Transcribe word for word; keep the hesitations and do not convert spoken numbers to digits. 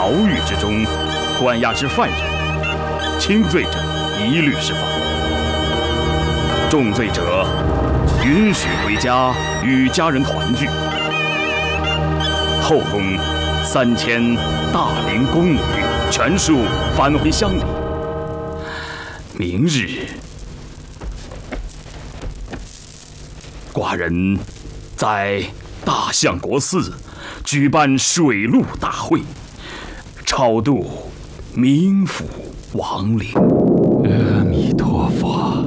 牢狱之中关押之犯人，轻罪者一律释放，重罪者允许回家与家人团聚。后宫三千大龄宫女全数返回乡里。明日，寡人在大相国寺举办水陆大会，超度冥府亡灵。 阿弥陀佛。